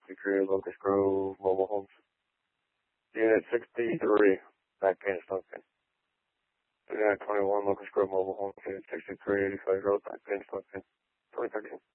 63, Locust Grove, Mobile Homes. Unit 63, back Phoenix, Duncan. 3921, Locust Grove, Mobile Homes, Unit 63, 85 Road, back Phoenix, Duncan. 2013.